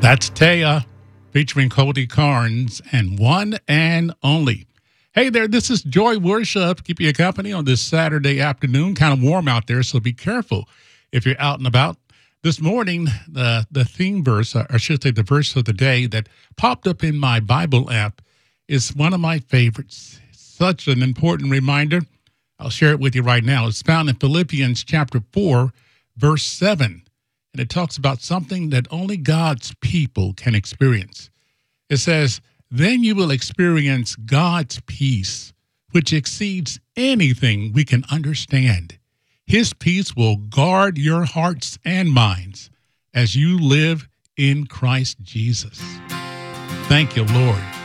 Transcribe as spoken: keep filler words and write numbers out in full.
That's Taya featuring Cody Carnes and One and Only. Hey there, this is Joy Worship. Keep you company on this Saturday afternoon. Kind of warm out there, so be careful if you're out and about. This morning, the, the theme verse, or I should say the verse of the day that popped up in my Bible app is one of my favorites. Such an important reminder. I'll share it with you right now. It's found in Philippians chapter four, verse seven. And it talks about something that only God's people can experience. It says, then you will experience God's peace, which exceeds anything we can understand. His peace will guard your hearts and minds as you live in Christ Jesus. Thank you, Lord.